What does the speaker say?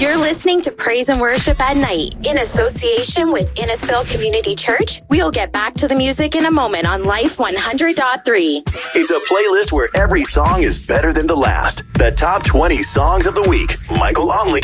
You're listening to Praise and Worship at Night in association with Innisfil Community Church. We'll get back to the music in a moment on Life 100.3. It's a playlist where every song is better than the last. The top 20 songs of the week. Michael Omley